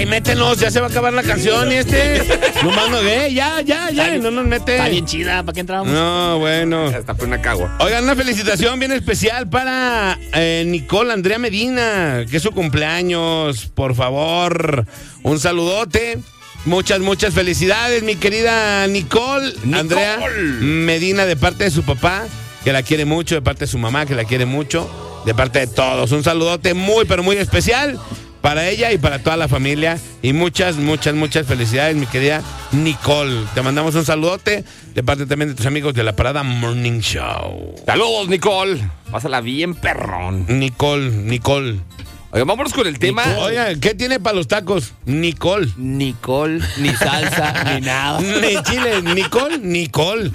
Güey, métenos, ya se va a acabar la canción y nomás no, ya, no nos mete. Está bien chida, ¿para qué entramos? No, bueno. Hasta fue una cagua. Oigan, una felicitación bien especial para Nicole Andrea Medina, que es su cumpleaños, por favor. Un saludote. Muchas felicidades, mi querida Nicole Andrea Medina, de parte de su papá, que la quiere mucho, de parte de su mamá, que la quiere mucho, de parte de todos. Un saludote muy, pero muy especial para ella y para toda la familia. Y muchas felicidades, mi querida Nicole. Te mandamos un saludote de parte también de tus amigos de la Parada Morning Show. Saludos, Nicole. Pásala bien, perrón. Nicole. Oiga, vámonos con el tema. Oiga, ¿qué tiene para los tacos? Nicole, ni salsa, ni nada. ni chile, Nicole.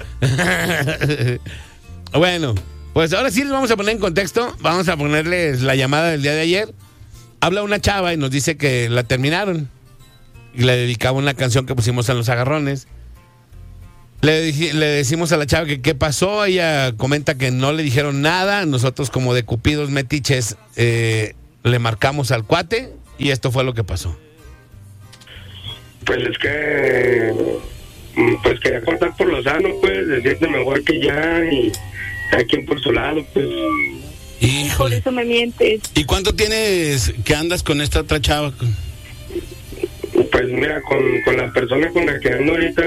Bueno, pues ahora sí les vamos a poner en contexto. Vamos a ponerles la llamada del día de ayer. Habla una chava y nos dice que la terminaron. Y le dedicaba una canción que pusimos en Los Agarrones. Le decimos a la chava que qué pasó. Ella comenta que no le dijeron nada. Nosotros, como de cupidos metiches, le marcamos al cuate y esto fue lo que pasó. Pues es que pues quería cortar por lo sano, pues decirte mejor que ya, y cada quien por su lado, pues. Por Híjole. eso me mientes. ¿Y cuánto tienes que andas con esta otra chava? Pues mira, con la persona con la que ando ahorita,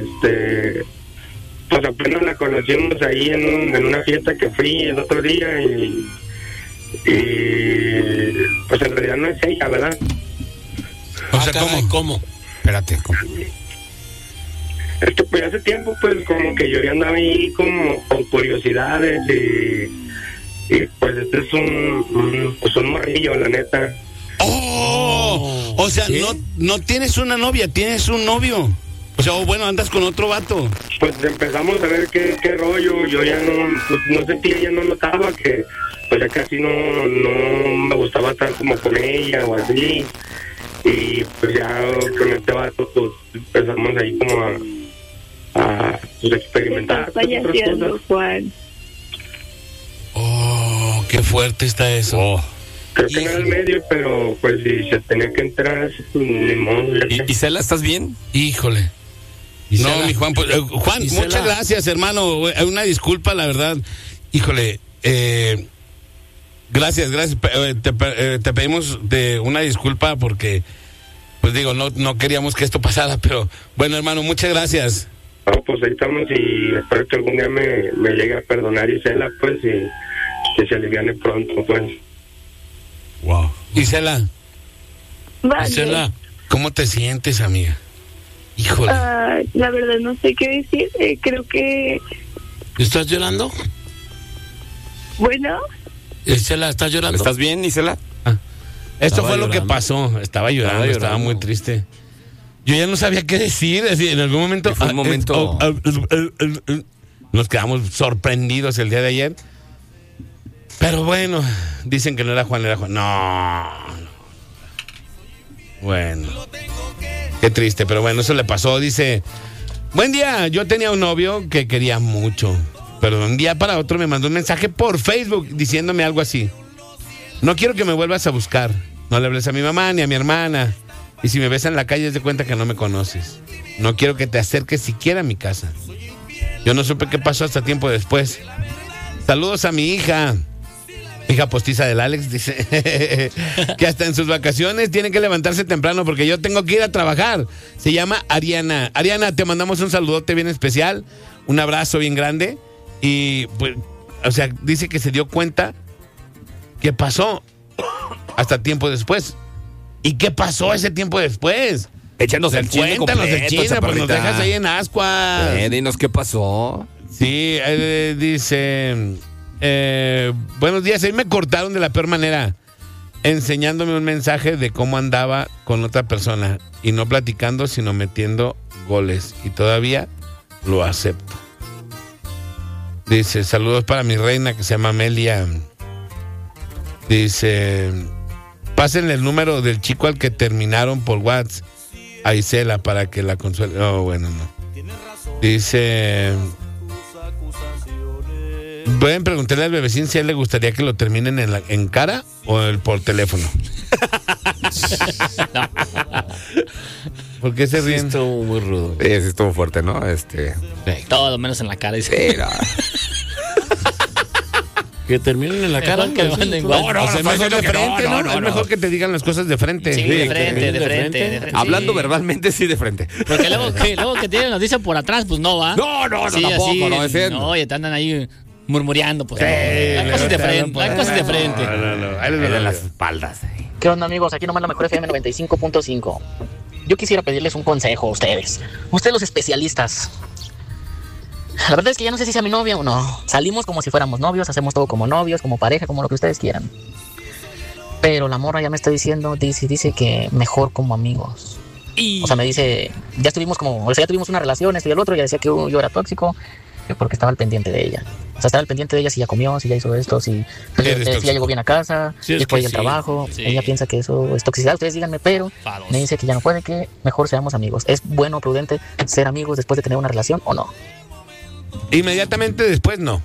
pues apenas la conocimos ahí en una fiesta que fui el otro día, y pues en realidad no es ella, ¿verdad? O sea, ¿cómo? Espérate, ¿cómo? Esto pues hace tiempo, pues como que yo ya andaba ahí como con curiosidades, y pues este es un morrillo, la neta. ¡Oh! O sea, ¿sí? no tienes una novia, tienes un novio. O sea, bueno, andas con otro vato. Pues empezamos a ver qué rollo. Yo ya no sentía, ya no notaba que pues ya casi no me gustaba estar como con ella o así. Y pues ya con este vato pues empezamos ahí como a pues, experimentar. Estás payaseando, Juan. Oh, qué fuerte está eso. Oh. Creo que no era el medio, pero pues si se tenía que entrar, pues, ni modo. Isela, ¿estás bien? Híjole. Isela. No, mi Juan, pues, Juan, Isela. muchas gracias, hermano. Una disculpa, la verdad. Híjole, gracias. Te pedimos una disculpa porque, pues digo, no queríamos que esto pasara, pero bueno, hermano, muchas gracias. No, pues ahí estamos y espero que algún día me llegue a perdonar Isela, pues, y que se aliviane pronto, pues. Wow. Isela, Vale. ¿cómo te sientes, amiga? Híjole. La verdad no sé qué decir. Creo que... ¿Estás llorando? Bueno, Isela, ¿estás llorando? ¿Estás bien, Isela? Esto Estaba fue lo que llorando. pasó. Estaba llorando, estaba muy triste. Yo ya no sabía qué decir. Así, en algún momento. Fue un momento. Nos quedamos sorprendidos el día de ayer. Pero bueno, dicen que no era Juan, era Juan. No. Bueno. Qué triste, pero bueno, eso le pasó. Dice: buen día, yo tenía un novio que quería mucho, pero de un día para otro me mandó un mensaje por Facebook diciéndome algo así: no quiero que me vuelvas a buscar, no le hables a mi mamá ni a mi hermana, y si me ves en la calle es de cuenta que no me conoces, no quiero que te acerques siquiera a mi casa. Yo no supe qué pasó hasta tiempo después. Saludos a mi hija postiza del Alex, dice que hasta en sus vacaciones tiene que levantarse temprano porque yo tengo que ir a trabajar. Se llama Ariana. Ariana, te mandamos un saludote bien especial, un abrazo bien grande. Y pues, o sea, dice que se dio cuenta que pasó hasta tiempo después. ¿Y qué pasó ese tiempo después? Échanos el chisme Cuéntanos el completo, chisme, pues nos chaparrita. dejas ahí en ascuas. Dinos qué pasó. Sí, dice... buenos días, ahí me cortaron de la peor manera, enseñándome un mensaje de cómo andaba con otra persona y no platicando, sino metiendo goles, y todavía lo acepto. Dice: saludos para mi reina que se llama Amelia. Dice: pásenle el número del chico al que terminaron por WhatsApp a Isela para que la consuele. Oh, bueno, no. Dice: pueden preguntarle al bebecín si a él le gustaría que lo terminen en cara o por teléfono. ¿Por qué se Sí, ríen? estuvo muy rudo. Sí, estuvo fuerte, ¿no? Todo menos en la cara. Dice. Pero... Que terminen en la cara. Pues que sí, manden no, igual. no, es mejor de frente, ¿no? no, Es no. mejor que te digan las cosas de frente. Sí, Sí, de frente, de frente. Hablando Sí. verbalmente, sí, de frente. Porque luego que tienen nos dicen por atrás, pues no va. No, tampoco, no es cierto. No, oye, te andan ahí murmureando, pues. Sí, hay cosas de luego te frente, hay cosas de frente. No. Ahí les va De la las vida. espaldas. ¿Qué onda, amigos? Aquí nomás la mejor FM 95.5. Yo quisiera pedirles un consejo a ustedes. Ustedes los especialistas. La verdad es que ya no sé si sea mi novia o no. Salimos como si fuéramos novios, hacemos todo como novios, como pareja, como lo que ustedes quieran. Pero la morra ya me está diciendo, dice que mejor como amigos. O sea, me dice, ya tuvimos una relación, esto y el otro, ya decía que yo era tóxico, porque estaba al pendiente de ella. O sea, estaba al pendiente de ella si ya comió, si ya hizo esto, si Eres ya tóxico. llegó bien a casa, Sí, es después que del sí, trabajo. sí. Ella piensa que eso es toxicidad, ustedes díganme, pero Fados. me dice que ya no puede, que mejor seamos amigos. ¿Es bueno, prudente ser amigos después de tener una relación o no? Inmediatamente después, no.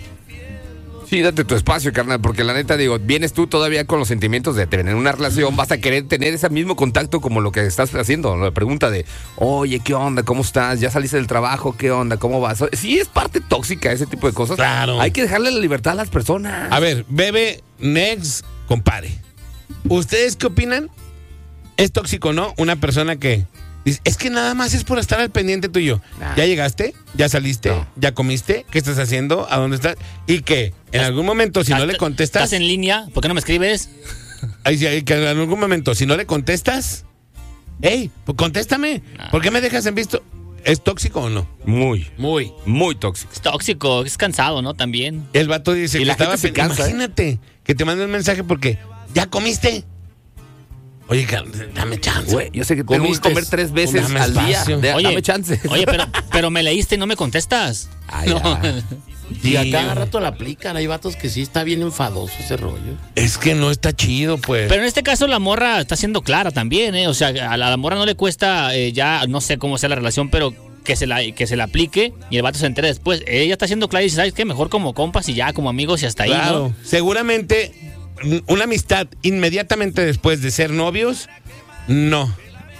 Sí, date tu espacio, carnal, porque la neta, digo, vienes tú todavía con los sentimientos de tener una relación, vas a querer tener ese mismo contacto como lo que estás haciendo, la pregunta de, oye, ¿qué onda? ¿Cómo estás? ¿Ya saliste del trabajo? ¿Qué onda? ¿Cómo vas? Sí, es parte tóxica ese tipo de cosas. Claro. Hay que dejarle la libertad a las personas. A ver, Bebe, Next, compare. ¿Ustedes qué opinan? ¿Es tóxico o no? Una persona que dice, es que nada más es por estar al pendiente tú y yo. Nah. ¿Ya llegaste? ¿Ya saliste? No. ¿Ya comiste? ¿Qué estás haciendo? ¿A dónde estás? Y que en algún momento, si no le contestas, ¿Estás en línea? ¿Por qué no me escribes? ahí sí, que en algún momento, si no le contestas, hey, pues contéstame. ¿Por qué me dejas en visto? ¿Es tóxico o no? Muy Muy. tóxico. Es tóxico, es cansado, ¿no? También. El vato dice Y que la estaba gente se cansa, imagínate que te mande un mensaje porque ¿ya comiste? Oye, dame chance. Güey, yo sé que tengo que Comiste. comer 3 veces Dame al día. espacio. Dame chance. Oye, pero me leíste y no me contestas. Ay, No. ya. Sí. Y a cada rato la aplican. Hay vatos que sí está bien enfadoso ese rollo. Es que no está chido, pues. Pero en este caso la morra está siendo clara también, ¿eh? O sea, a la morra no le cuesta ya, no sé cómo sea la relación, pero que se la aplique y el vato se entere después. Ella está siendo clara y dice, ¿sabes qué? Mejor como compas y ya, como amigos y hasta ahí, Claro, ¿no? seguramente una amistad inmediatamente después de ser novios, no.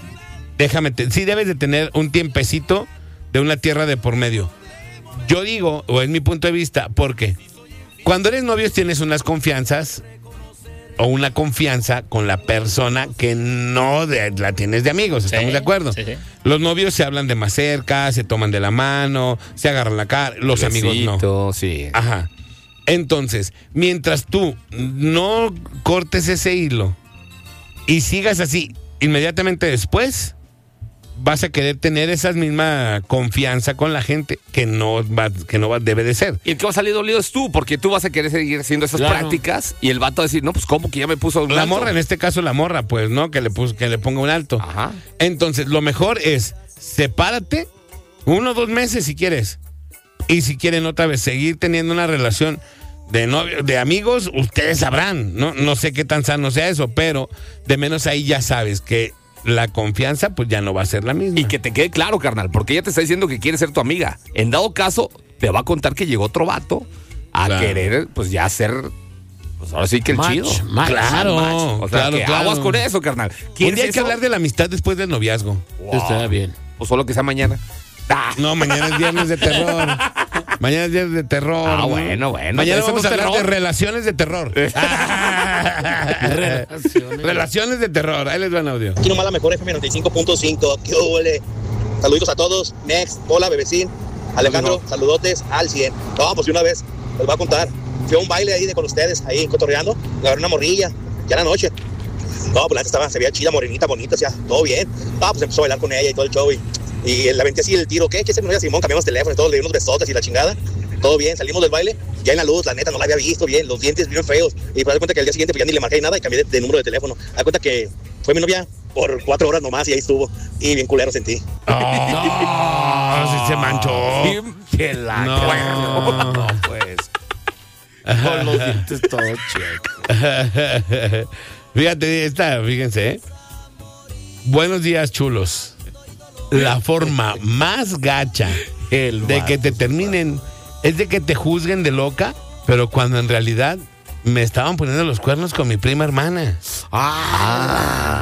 Sí debes de tener un tiempecito de una tierra de por medio. Yo digo, o es mi punto de vista, porque cuando eres novios tienes unas confianzas o una confianza con la persona que no la tienes de amigos, ¿estamos Sí, de acuerdo? sí, sí. Los novios se hablan de más cerca, se toman de la mano, se agarran la cara, los amigos no. Besito, sí. Ajá. Entonces, mientras tú no cortes ese hilo y sigas así, inmediatamente después vas a querer tener esa misma confianza con la gente que debe de ser. Y el que va a salir dolido es tú, porque tú vas a querer seguir haciendo esas Claro. prácticas y el vato va a decir, no, pues ¿cómo que ya me puso un La alto? morra, en este caso la morra, pues, ¿no? Que le ponga un alto. Ajá. Entonces, lo mejor es sepárate 1 o 2 meses si quieres. Y si quieren otra vez seguir teniendo una relación de novio, de amigos, ustedes sabrán, ¿no? No sé qué tan sano sea eso, pero de menos ahí ya sabes que la confianza pues ya no va a ser la misma. Y que te quede claro, carnal, porque ella te está diciendo que quiere ser tu amiga. En dado caso, te va a contar que llegó otro vato a Claro. querer, pues ya ser, pues ahora sí que el Match, chido. match, Claro, match. O sea, claro, que claro. aguas con eso, carnal. Un ¿Quieres día hay que eso? hablar de la amistad después del noviazgo. Wow. Está bien. O solo que sea mañana. Ah, No, mañana es viernes de terror. Mañana es viernes de terror. Ah, ¿no? bueno. Mañana Eso vamos no a es hablar de terror. relaciones de terror. Relaciones de terror. Ahí les va el audio. Aquí nomás la mejor FM 95.5. ¿Qué huele? Saluditos a todos. Next, hola, bebecín. Alejandro, saludotes al 100. No, pues de una vez, les voy a contar. Fui a un baile ahí con ustedes, ahí cotorreando. Agarré una morrilla, ya era noche. No, pues la neta se veía chida, morenita, bonita, o sea, todo bien. No, pues empezó a bailar con ella y todo el show. Y le aventé así el tiro. ¿Qué se me dio Simón? Cambiamos teléfono y todo, le di unos besotes y la chingada. Todo bien, salimos del baile. Ya en la luz, la neta, no la había visto bien, los dientes bien feos. Y me di cuenta que al día siguiente pues ya ni le marqué nada y cambié de número de teléfono. Me di cuenta que fue mi novia por 4 horas nomás y ahí estuvo. Y bien culero sentí. No, sí se manchó. Que la No, pues. Con los dientes todos checos. Fíjate, fíjense, ¿eh? Buenos días, chulos. La forma más gacha de que te terminen es de que te juzguen de loca, pero cuando en realidad me estaban poniendo los cuernos con mi prima hermana. Ah.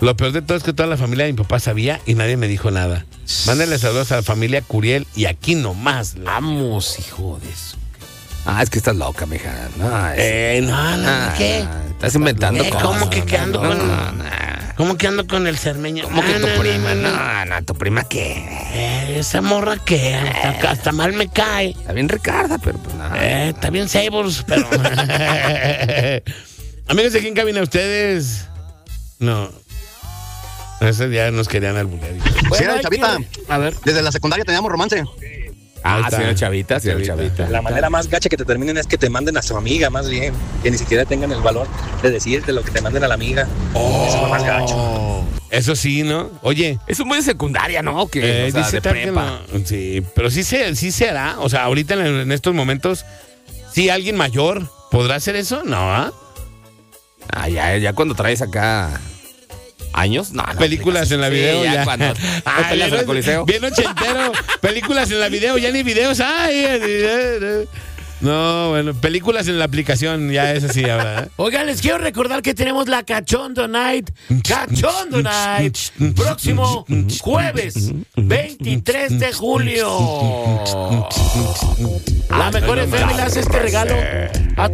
Lo peor de todo es que toda la familia de mi papá sabía y nadie me dijo nada. Mándenle saludos a la familia Curiel y aquí nomás. Vamos, hijo de eso. Es que estás loca, mija. No, ¿Qué? Estás inventando cosas. ¿Cómo que ando con... ¿Cómo que ando con el cermeño? ¿Cómo que tu prima? No, ¿tu prima qué? Esa morra que hasta mal me cae. Está bien Ricarda, pero pues nada. Está bien Sabors, pero... Amigos de aquí en cabina, ustedes... No. Ese día nos querían alburear. Sí, era Chavita. A ver. Desde la secundaria teníamos romance. Señor Chavita. La manera más gacha que te terminen es que te manden a su amiga, más bien. Que ni siquiera tengan el valor de decirte lo que te manden a la amiga. Eso es lo más gacho. Eso sí, ¿no? Oye. Eso es muy de secundaria, ¿no? Que, o sea, dice de tal que prepa. no. Sí, pero sí se hará. O sea, ahorita en estos momentos, ¿sí alguien mayor podrá hacer eso? No, Ya cuando traes acá años, no. Películas en la video, ya. Cuando peleas en el Coliseo. Bien ochentero. Películas en la video, ya ni videos. No, bueno, películas en la aplicación, ya es así ahora. Oigan, les quiero recordar que tenemos la Cachondo Night. Cachondo Night. Próximo jueves, 23 de julio. La mejor FM le hace este regalo a